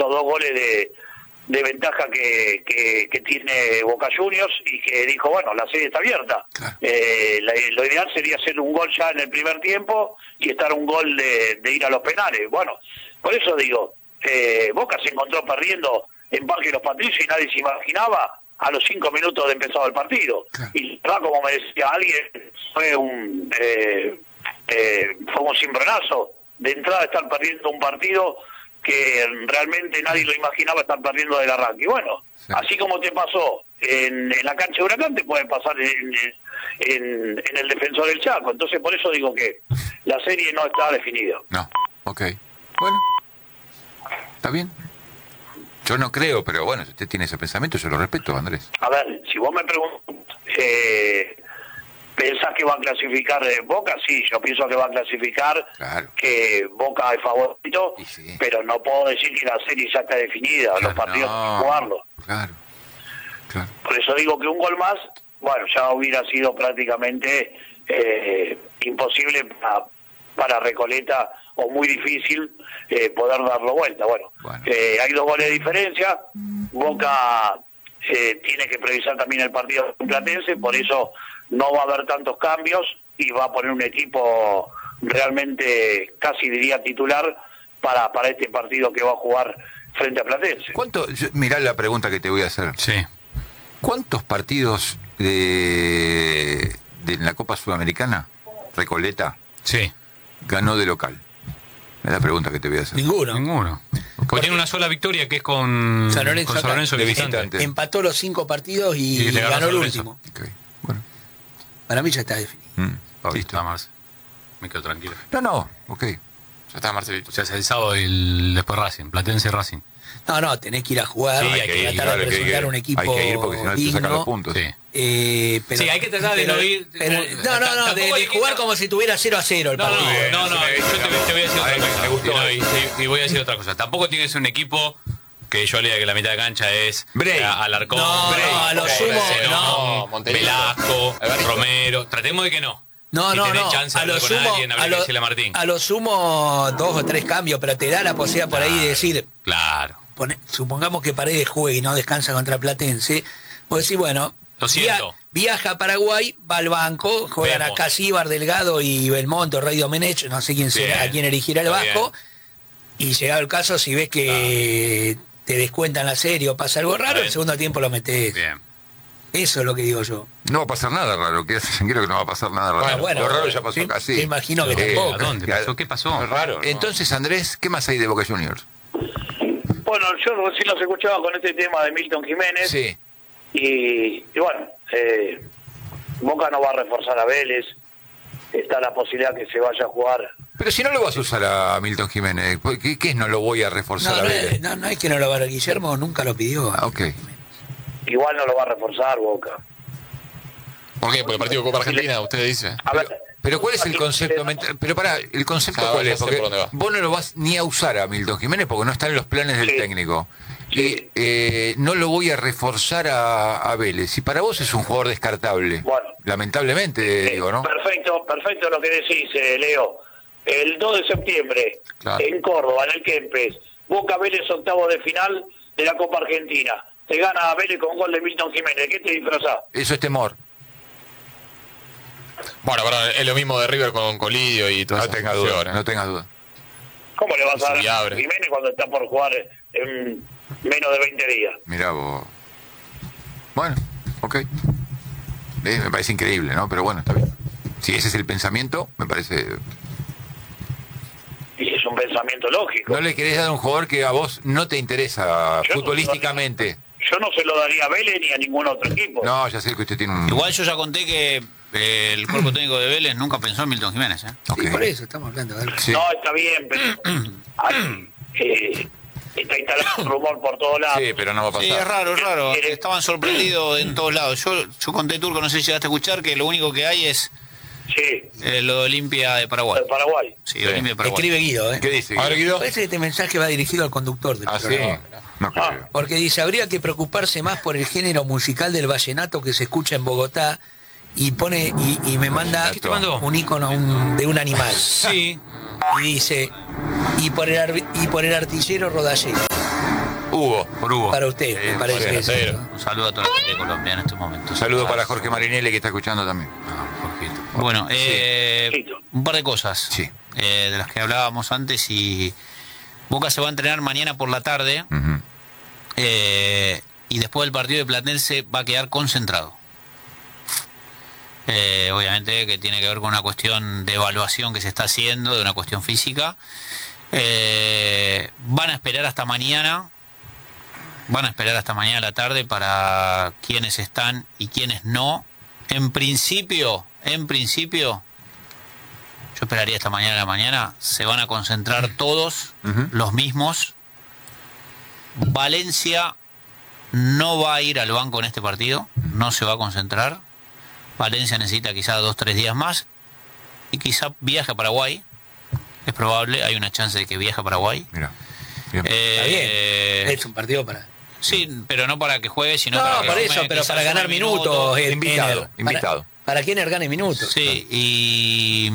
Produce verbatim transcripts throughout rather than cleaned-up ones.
los dos goles de, de ventaja que, que, que tiene Boca Juniors y que dijo, bueno, la serie está abierta. Claro. Eh, la, lo ideal sería hacer un gol ya en el primer tiempo y estar un gol de, de ir a los penales. Bueno, por eso digo, eh, Boca se encontró perdiendo en Parque de los Patricios y nadie se imaginaba a los cinco minutos de empezado el partido. Claro. Y la verdad, como me decía alguien, fue un eh, eh, fue un cimbronazo de entrada estar perdiendo un partido que realmente nadie lo imaginaba estar perdiendo del arranque. Y bueno, sí. Así como te pasó en, en la cancha de Huracán, te puede pasar en, en, en el Defensor del Chaco. Entonces, por eso digo que la serie no está definida. No, ok. Bueno, está bien. Yo no creo, pero bueno, si usted tiene ese pensamiento, yo lo respeto, Andrés. A ver, si vos me preguntas, eh, ¿pensás que va a clasificar eh, Boca? Sí, yo pienso que va a clasificar, claro. Que Boca es favorito, sí. Pero no puedo decir que la serie ya está definida, claro, los partidos no. Hay que jugarlo. Claro, claro. Por eso digo que un gol más, bueno, ya hubiera sido prácticamente eh, imposible para, para Recoleta, o muy difícil eh, poder darlo vuelta. Bueno, bueno. Eh, hay dos goles de diferencia. Boca eh, tiene que previsar también el partido platense, por eso no va a haber tantos cambios y va a poner un equipo realmente, casi diría titular, para, para este partido que va a jugar frente a Platense. ¿Cuánto? Mirá la pregunta que te voy a hacer. Sí. ¿Cuántos partidos de, de la Copa Sudamericana, Recoleta, sí, ganó de local? Es la pregunta que te voy a hacer. Ninguno. Ninguno. Porque, Porque tiene una sola victoria que es con San Lorenzo, con San Lorenzo de visitante. Empató los cinco partidos y, y ganó, ganó el último. Okay. Bueno. Para mí ya está definido. Mm. Listo, está, Marce. Me quedo tranquilo. No, no, ok. Ya está, Marcelito. O sea, es el sábado y el, después Racing, Platense Racing. No, no, tenés que ir a jugar, sí, hay, hay que, que ir, tratar de presentar un equipo hay que ir porque si no te sacan los puntos. Sí. Eh, pero, sí, hay que tratar de pero, no ir... Pero, no, no, no, de, de jugar como si tuviera cero a cero el no, partido. No, no, no, yo te, te voy a decir otra cosa. Me gustó. Y, y, y voy a decir otra cosa. Tampoco tienes un equipo que yo lea que la mitad de cancha es Alarcón, no, Break, no, a lo sumo, no, no, Velasco, Romero. Tratemos de que no. No, si no, no. A lo, sumo, alguien, a, lo, a lo sumo dos o tres cambios, pero te da la posibilidad por claro, ahí de decir... Claro. Pone, supongamos que Paredes juegue y no descansa contra Platense, vos decís, bueno, lo siento. Via, viaja a Paraguay, va al banco, juegan Vemos. acá Síbar, Delgado y Belmonte, Rey Domenech, no sé quién será, a quién elegirá el Vasco, y llegado el caso, si ves que ah. te descuentan la serie o pasa algo raro, el segundo tiempo lo metés. Bien. Eso es lo que digo yo. No va a pasar nada raro, que quiero que no va a pasar nada raro. Bueno, bueno, lo raro ya pasó sí, casi. Te imagino que eh, tampoco. ¿A dónde pasó? ¿Qué pasó? Es raro. Entonces, Andrés, ¿qué más hay de Boca Juniors? Bueno, yo recién los escuchaba con este tema de Milton Jiménez. Sí. Y, y bueno, eh, Boca no va a reforzar a Vélez. Está la posibilidad que se vaya a jugar. Pero si no lo vas a usar a Milton Jiménez, ¿qué, qué es no lo voy a reforzar no, a no, Vélez? No, no es que no lo va a Guillermo, nunca lo pidió. Ah, ok. Igual no lo va a reforzar Boca. ¿Por qué? Por el partido de Copa Argentina, usted dice. A ver, pero, pero ¿cuál es el concepto? Pero pará, ¿el concepto ah, cuál es? Porque vos no lo vas ni a usar a Milton Jiménez porque no está en los planes del sí. técnico. Sí. Y eh, no lo voy a reforzar a, a Vélez. Y para vos es un jugador descartable. Bueno. Lamentablemente, eh, digo, ¿no? Perfecto, perfecto lo que decís, eh, Leo. El dos de septiembre, claro. En Córdoba, en el Kempes, Boca Vélez octavo de final de la Copa Argentina. Te gana a Vélez con gol de Milton Jiménez. ¿Qué te disfrazás? Eso es temor. Bueno, pero es lo mismo de River con Colidio y todo eso. No tenga duda, no tenga duda. ¿Cómo le vas a dar a Jiménez cuando está por jugar en menos de veinte días? Mirá vos. Bueno, ok. Eh, me parece increíble, ¿no? Pero bueno, está bien. Si ese es el pensamiento, me parece... Y es un pensamiento lógico. ¿No le querés dar a un jugador que a vos no te interesa yo futbolísticamente? No yo no se lo daría a Vélez ni a ningún otro equipo. No, ya sé que usted tiene un... Igual yo ya conté que eh, el cuerpo técnico de Vélez nunca pensó en Milton Jiménez, ¿eh? Okay. Sí, por eso estamos hablando de él. Sí. No, está bien, pero... Ay, eh, está instalado un rumor por todos lados. Sí, pero no va a pasar. Sí, es raro, es raro. Estaban sorprendidos en todos lados. Yo, yo conté, Turco, no sé si llegaste a escuchar, que lo único que hay es... Sí. Eh, lo de Olimpia de Paraguay. De Paraguay. Sí, sí. Olimpia de Paraguay. Escribe Guido, ¿eh? ¿Qué dice Guido? Guido? Parece que este mensaje va dirigido al conductor del ah, programa. Sí. No creo. Ah. Porque dice, habría que preocuparse más por el género musical del vallenato que se escucha en Bogotá y pone y, y me manda un icono un, de un animal. Sí. Y dice, y por el, y por el artillero Rodallero. Hugo. Por Hugo. Para usted, eh, me parece que es un saludo a toda la gente de Colombia en este momento. Un saludo para Jorge Marinelli, que está escuchando también. Ah, bueno, eh, sí. un par de cosas sí. eh, de las que hablábamos antes. Y Boca se va a entrenar mañana por la tarde. Uh-huh. eh, y después del partido de Platense va a quedar concentrado. Eh, obviamente que tiene que ver con una cuestión de evaluación que se está haciendo, de una cuestión física. Eh, van a esperar hasta mañana, van a esperar hasta mañana a la tarde para quienes están y quienes no. En principio, en principio, yo esperaría hasta mañana a la mañana, se van a concentrar todos, uh-huh. los mismos. Valencia no va a ir al banco en este partido, no se va a concentrar. Valencia necesita quizá dos, tres días más y quizá viaje a Paraguay. Es probable, hay una chance de que viaje a Paraguay. Mira, bien. Eh, Está bien. Es un partido para... Sí, pero no para que juegue, sino no, para que... No, por eso, pero para ganar minutos. minutos invitado, Ener, invitado. Para, para que Ener gane minutos. Sí, y...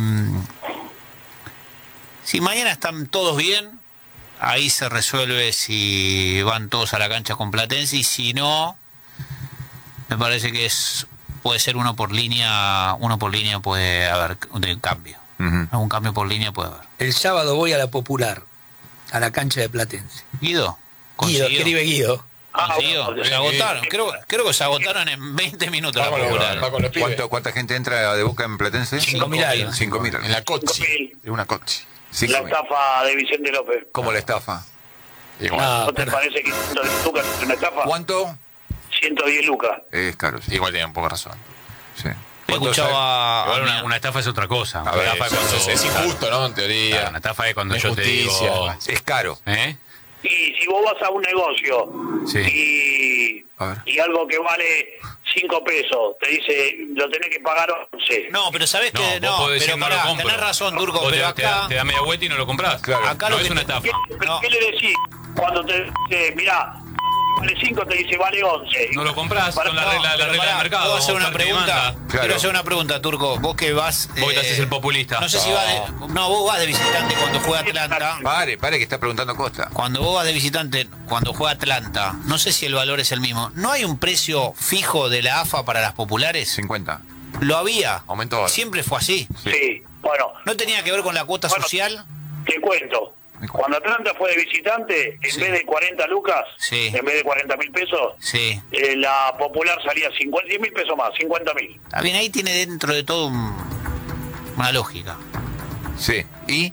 Si mañana están todos bien, ahí se resuelve si van todos a la cancha con Platense, y si no, me parece que es... Puede ser uno por línea, uno por línea puede haber un cambio. Uh-huh. Algún cambio por línea puede haber. El sábado voy a la Popular, a la cancha de Platense. Guido. Guido, escribe Guido. Consiguió. Ah, se agotaron. Creo, creo que se agotaron en veinte minutos la Popular. ¿Cuánto, ¿Cuánta gente entra de Boca en Platense? Cinco mil. Cinco mil. En la Cochi. En una Cochi. La estafa de Vicente López. ¿Cómo la estafa? ¿No te parece que ciento diez lucas es una estafa? ¿Cuánto? ciento diez lucas. Es caro, sí. Igual tiene un poco razón. Sí. Escuchaba... Igual una, una estafa es otra cosa. A ver, estafa es, cuando, es, es injusto, ¿no? En teoría. Claro, una estafa es cuando yo te digo... Es caro. ¿Eh? Y si vos vas a un negocio sí. y, y algo que vale cinco pesos, te dice, lo tenés que pagar once. No, pero sabés que no, no, pero no pará, tenés razón, Turco, pero te, acá... Te da, te da media vuelta y no lo comprás. Claro. Acá no lo es que una estafa. ¿Qué, no. ¿Qué le decís cuando te dice, mirá, vale cinco, te dice vale once? No lo comprás para, con la no, regla, la regla del mercado. ¿Puedo hacer una pregunta? Claro. Quiero hacer una pregunta, Turco. Vos que vas... Vos eh, te haces el populista. No sé si vas de... No, vos vas de visitante cuando juega Atlanta. Pare, pare, que está preguntando Costa. Cuando vos vas de visitante, cuando juega Atlanta, no sé si el valor es el mismo. ¿No hay un precio fijo de la A F A para las populares? cincuenta. Lo había. Aumentó ahora. Siempre fue así. Sí, sí. Bueno. ¿No tenía que ver con la cuota bueno, social? Te cuento. Cuando Atlanta fue de visitante, en sí. vez de cuarenta lucas, sí. en vez de cuarenta mil pesos, sí. eh, la Popular salía cincuenta mil pesos más, cincuenta mil. Está bien, ahí tiene dentro de todo un, una lógica. Sí, ¿y?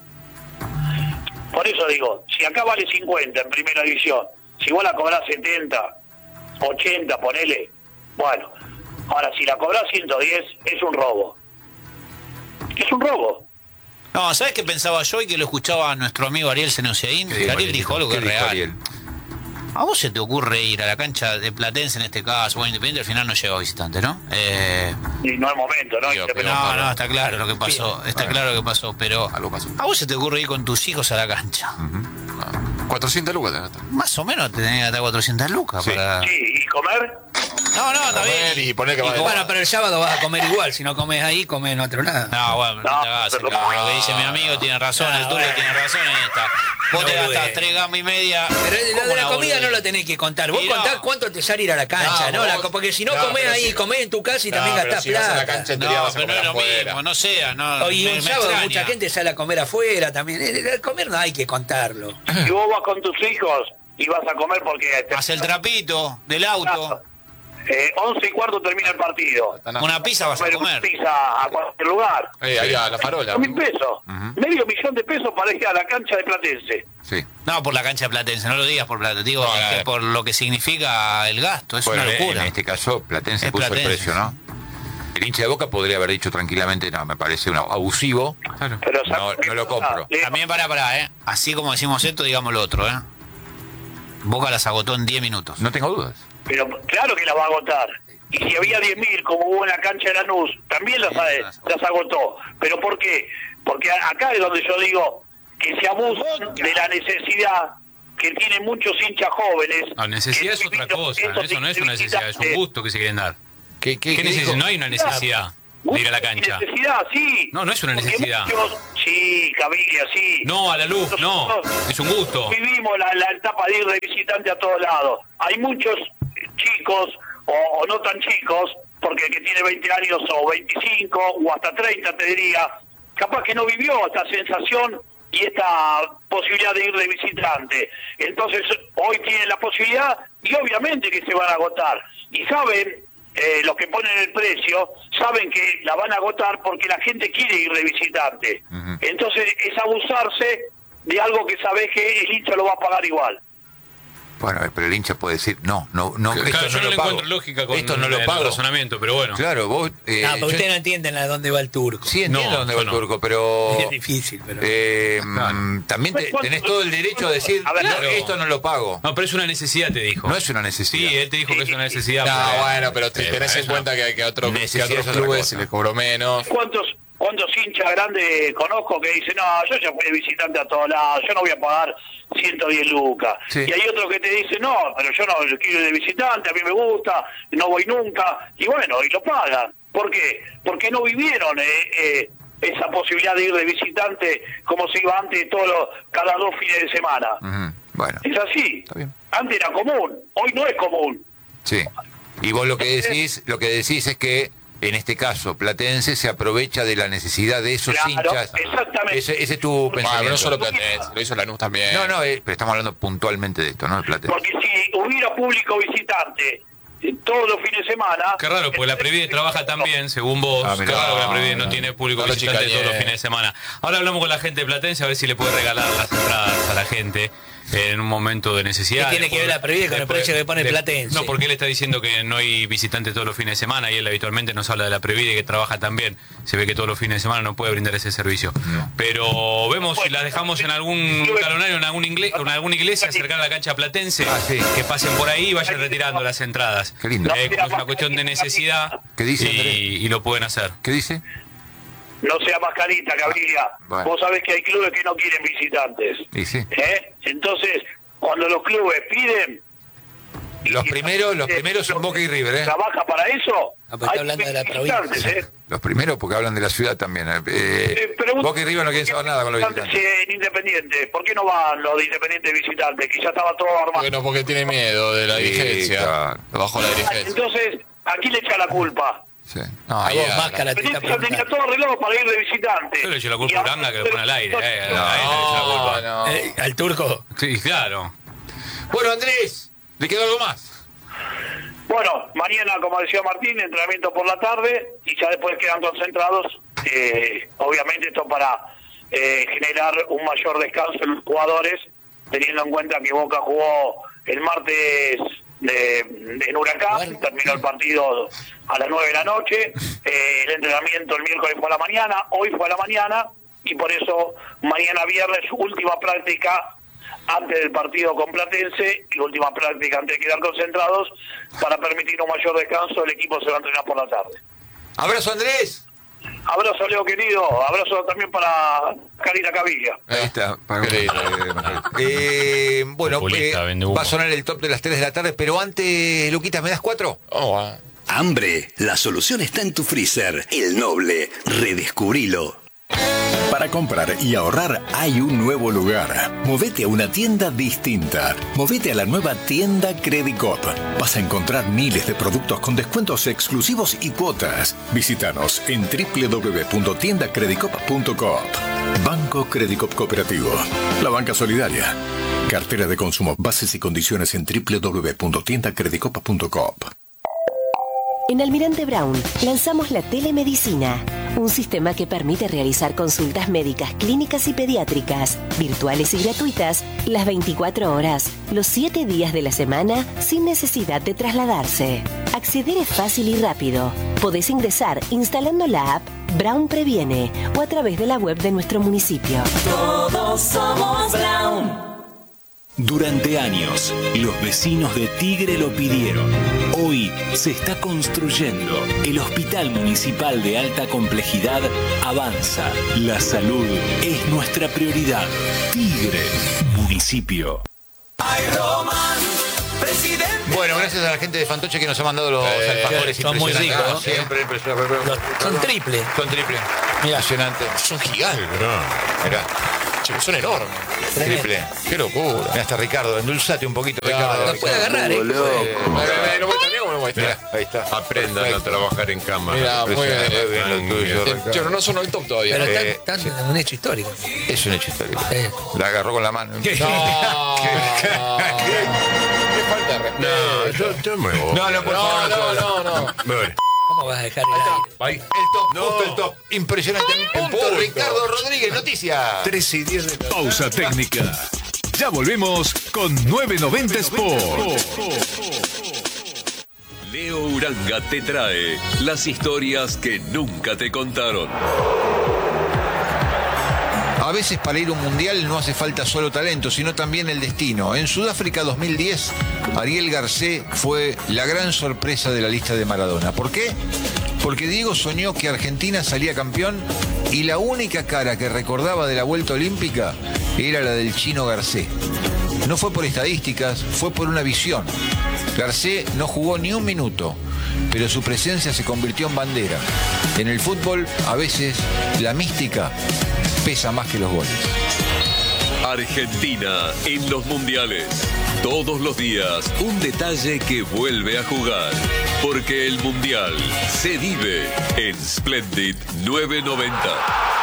Por eso digo, si acá vale cincuenta en primera división, si vos la cobrás setenta, ochenta, ponele, bueno, ahora si la cobrás ciento diez, es un robo. Es un robo. No, ¿sabes qué pensaba yo y que lo escuchaba a nuestro amigo Ariel Senociaín? Que Ariel dijo algo que es real. Ariel? ¿A vos se te ocurre ir a la cancha de Platense en este caso? Bueno, Independiente al final no llegó visitante, ¿no? Eh... Y no es momento, ¿no? Digo, no, no, está claro lo que pasó, está claro lo que pasó, pero algo pasó. ¿a vos se te ocurre ir con tus hijos a la cancha? Uh-huh. cuatrocientas lucas te gastas. Más o menos te tenés que gastar cuatrocientas lucas sí. para... Sí, ¿y comer? No, no, está bien. Y poner que y bueno, pero el sábado vas a comer igual. Si no comes ahí, comes en otro lado. No, bueno, no, no te hagas. Lo que dice mi amigo tiene razón, no, el Turco bueno. tiene razón en esta. Vos no, te gastas bueno. tres gamas y media. Pero lo de la comida boludez. No lo tenés que contar. Vos y contás no. cuánto te sale ir a la cancha, ¿no? ¿no? Vos, la, porque si no, no comés ahí, sí. comés en tu casa y no, también gastás si plata. La cancha, no, vas a pero no es lo mismo, no sea. No, y un sábado mucha gente sale a comer afuera también. El comer no hay que contarlo. Si vos vas con tus hijos y vas a comer porque... Te... Haz el trapito del auto. Eh, once y cuarto termina el partido. Una pizza vas a comer. Una pizza a cualquier lugar. Eh, ahí a la farola. Mil pesos. Uh-huh. Medio millón de pesos para ir a la cancha de Platense. Sí. No, por la cancha de Platense, no lo digas por Platense. Digo no, que por lo que significa el gasto. Es bueno, una locura. En este caso, Platense es puso Platense. el precio, ¿no? El hincha de Boca podría haber dicho tranquilamente, no, me parece un abusivo. Claro. Pero, no, no lo compro. También para, para, ¿eh? Así como decimos esto, digamos lo otro, ¿eh? Boca las agotó en diez minutos. No tengo dudas. Pero claro que las va a agotar. Y si había diez mil, como hubo en la cancha de Lanús, también las, las agotó. ¿Pero por qué? Porque acá es donde yo digo que se abusan de la necesidad que tienen muchos hinchas jóvenes. La necesidad es otra cosa, eso no es una necesidad, es un gusto que se quieren dar. ¿Qué, qué, ¿Qué necesidad? No hay una necesidad de ir a la cancha. Necesidad, sí. No, no es una necesidad. Muchos Sí, Caviglia, sí. No, a la luz, no. Es un gusto. Vivimos la, la etapa de ir de visitante a todos lados. Hay muchos chicos, o, o no tan chicos, porque el que tiene veinte años o veinticinco o hasta treinta, te diría, capaz que no vivió esta sensación y esta posibilidad de ir de visitante. Entonces, hoy tienen la posibilidad y obviamente que se van a agotar. Y saben, eh, los que ponen el precio, saben que la van a agotar porque la gente quiere ir de visitante. Uh-huh. Entonces, es abusarse de algo que sabes que el hincha lo va a pagar igual. Bueno, pero el hincha puede decir, no, no, no, claro, esto yo no no lo pago. encuentro lógica con esto no lo el pago. razonamiento, pero bueno. Claro, vos... Eh, no, pero ustedes no entienden a dónde va el turco. Sí, entiendo no, a dónde va el no. turco, pero... Es difícil, pero... Eh, claro. También te, tenés todo el derecho a decir, a ver, claro, esto no lo pago. No, pero es una necesidad, te dijo. No es una necesidad. Sí, él te dijo que es una necesidad. No, porque... bueno, pero te, tenés en cuenta que, que a otros otro clubes se les cobró menos. ¿Cuántos... ¿Cuántos hinchas grandes conozco que dicen, no, yo ya fui de visitante a todos lados, yo no voy a pagar ciento diez lucas? Sí. Y hay otros que te dicen, no, pero yo no yo quiero ir de visitante, a mí me gusta, no voy nunca. Y bueno, y lo pagan. ¿Por qué? Porque no vivieron eh, eh, esa posibilidad de ir de visitante como se iba antes todos los, cada dos fines de semana. Uh-huh. Bueno. Es así. Está bien. Antes era común, hoy no es común. Sí. Y vos lo que decís, lo que decís es que en este caso, Platense se aprovecha de la necesidad de esos claro, hinchas. Exactamente. Ese, ese es tu pensamiento. Ah, pero no solo Platense, lo hizo Lanús también. No, no, eh, pero estamos hablando puntualmente de esto, ¿no? De Platense. Porque si hubiera público visitante todos los fines de semana... Qué raro, porque la Previde trabaja también, según vos. Ah, qué raro que la Previde no, no tiene público no visitante todos los fines de semana. Ahora hablamos con la gente de Platense a ver si le puede regalar las entradas a la gente en un momento de necesidad. ¿Qué tiene que ver la Previde con el precio que pone Platense? No, porque él está diciendo que no hay visitantes todos los fines de semana y él habitualmente nos habla de la Previde que trabaja también. Se ve que todos los fines de semana no puede brindar ese servicio. No. Pero vemos si las dejamos en algún talonario, en algún ingle- en alguna iglesia cercana a la cancha Platense, ah, sí. que pasen por ahí y vayan retirando las entradas. Qué lindo. Eh, como es una cuestión de necesidad. ¿Qué dice, y, y lo pueden hacer. ¿Qué dice? No sea mascarita, Caviglia. Bueno. Vos sabés que hay clubes que no quieren visitantes. ¿Y sí? ¿Eh? Entonces, cuando los clubes piden... Los primeros, los primeros son Boca y River, ¿eh? ¿Trabaja para eso? Ah, pues está hablando de la provincia. ¿eh? Los primeros porque hablan de la ciudad también. Eh, eh, Boca y River no quieren saber nada con los visitantes. En Independiente, ¿por qué no van los de Independiente visitantes? Que ya estaba todo armado. Bueno, porque tiene miedo de la sí, dirigencia. Claro. Bajo la dirigencia. Entonces, ¿a quién le echa la culpa? Sí. No, a vos, Máscara, te está preguntando. Tenía todo arreglado para ir de visitante. Yo le echo la culpa a Uranga que lo pone al aire. Eh, no, a él le echo la culpa. No. Eh, ¿Al turco? Sí, claro. Bueno, Andrés, ¿le quedó algo más? Bueno, mañana, como decía Martín, entrenamiento por la tarde y ya después quedan concentrados. Eh, obviamente esto para eh, generar un mayor descanso en los jugadores, teniendo en cuenta que Boca jugó el martes de, de, en Huracán, terminó el partido a las nueve de la noche, eh, el entrenamiento el miércoles fue a la mañana, hoy fue a la mañana, y por eso mañana viernes, última práctica antes del partido con Platense y última práctica antes de quedar concentrados para permitir un mayor descanso. El equipo se va a entrenar por la tarde. Abrazo, Andrés. Abrazo, Leo querido. Abrazo también para Karina Caviglia. Ahí está. Para eh, eh, bueno, eh, va a sonar el top de las tres de la tarde, pero antes, Luquitas, ¿me das cuatro? Oh, wow. Hambre, la solución está en tu freezer. El Noble, redescubrilo. Para comprar y ahorrar hay un nuevo lugar. Movete a una tienda distinta. Movete a la nueva tienda Credicop. Vas a encontrar miles de productos con descuentos exclusivos y cuotas. Visítanos en doble u doble u doble u punto tienda credicop punto coop. Banco Credicop Cooperativo. La banca solidaria. Cartera de consumo. Bases y condiciones en doble u doble u doble u punto tienda credicop punto coop. En Almirante Brown lanzamos la telemedicina, un sistema que permite realizar consultas médicas, clínicas y pediátricas, virtuales y gratuitas, las veinticuatro horas, los siete días de la semana, sin necesidad de trasladarse. Acceder es fácil y rápido. Podés ingresar instalando la app Brown Previene o a través de la web de nuestro municipio. Todos somos Brown. Durante años, los vecinos de Tigre lo pidieron. Hoy se está construyendo. El Hospital Municipal de Alta Complejidad avanza. La salud es nuestra prioridad. Tigre, municipio. Ay, Román, presidente. Bueno, gracias a la gente de Fantoche que nos ha mandado los eh, alfajores. Son muy ricos, ¿no? Siempre impresionante. Son triple. Son triple. Mirá. Impresionante. Son gigantes. Mirá. Son enormes. Triple. Qué locura. Mirá, hasta Ricardo, endulzate un poquito, Ricardo. Lo puede agarrar, ¿eh? Mirá, ahí está. Aprendan Perfecto. a trabajar en cama. Mira, muy bien. bien lo tuyo, Pero no sonó el top todavía. Pero Eh, está, está sí. un hecho histórico. Es un hecho histórico. Sí. La agarró con la mano. No. ¿Qué, qué falta de respeto? No, yo, yo me voy. No, no, por No, favor. no, no, no. Me voy. ¿Cómo vas a dejar el aire? Ahí. El top, No. justo el top. Impresionante. En punto, punto. Ricardo Rodríguez, noticias. tres y diez de la Pausa técnica. Ya volvemos con novecientos noventa Sport. Leo Uranga te trae las historias que nunca te contaron. A veces para ir a un mundial no hace falta solo talento, sino también el destino. En Sudáfrica dos mil diez, Ariel Garcés fue la gran sorpresa de la lista de Maradona. ¿Por qué? Porque Diego soñó que Argentina salía campeón y la única cara que recordaba de la vuelta olímpica era la del chino Garcés. No fue por estadísticas, fue por una visión. Garcés no jugó ni un minuto, pero su presencia se convirtió en bandera. En el fútbol, a veces, la mística pesa más que los goles. Argentina en los mundiales. Todos los días, un detalle que vuelve a jugar. Porque el mundial se vive en Splendid novecientos noventa.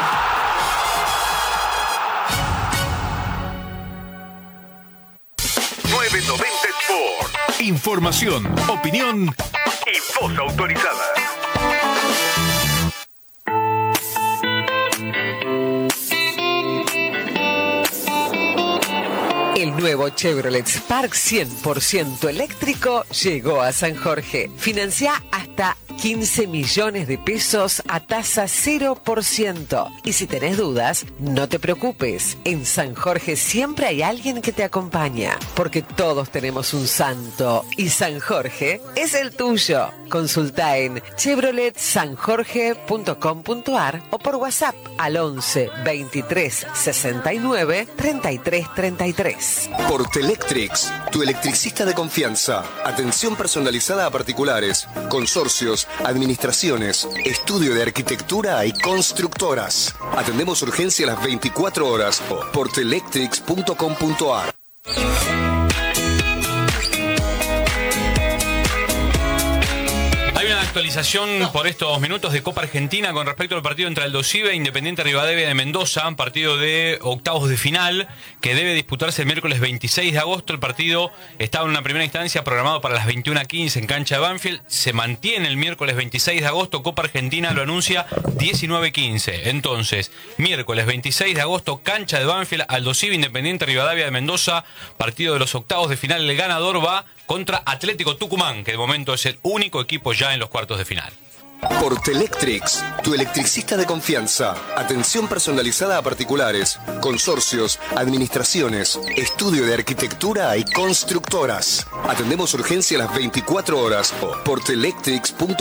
novecientos noventa Sport. Información, opinión y voz autorizada. El nuevo Chevrolet Spark cien por ciento eléctrico llegó a San Jorge. Financia hasta quince millones de pesos a tasa cero por ciento. Y si tenés dudas, no te preocupes. En San Jorge siempre hay alguien que te acompaña, porque todos tenemos un santo y San Jorge es el tuyo. Consulta en chevrolet san jorge punto com punto ar o por WhatsApp al once veintitrés sesenta y nueve treinta y tres treinta y tres. Portelectrics, tu electricista de confianza. Atención personalizada a particulares, consorcios, administraciones, estudio de arquitectura y constructoras. Atendemos urgencia las veinticuatro horas o portelectrics punto com punto ar. Hay una actualización por estos minutos de Copa Argentina con respecto al partido entre Aldo Civi e Independiente Rivadavia de Mendoza, un partido de octavos de final que debe disputarse el miércoles veintiséis de agosto. El partido estaba en una primera instancia programado para las veintiuna quince en cancha de Banfield. Se mantiene el miércoles veintiséis de agosto. Copa Argentina lo anuncia diecinueve quince. Entonces, miércoles veintiséis de agosto, cancha de Banfield, Aldo Civi, Independiente Rivadavia de Mendoza, partido de los octavos de final. El ganador va contra Atlético Tucumán, que de momento es el único equipo ya en los cuartos de final. Portelectrics, tu electricista de confianza. Atención personalizada a particulares, consorcios, administraciones, estudio de arquitectura y constructoras. Atendemos urgencia las veinticuatro horas o portelectrics punto com.